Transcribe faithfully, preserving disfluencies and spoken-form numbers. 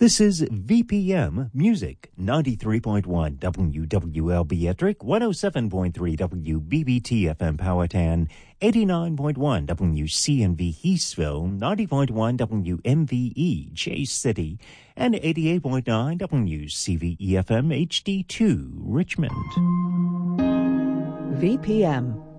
This is V P M Music, ninety-three point one W W L B Ettrick, one oh seven point three W B B T F M Powhatan, eighty-nine point one W C N V Eastville, ninety point one W M V E Chase City, and eighty-eight point nine W C V E F M H D two Richmond. V P M.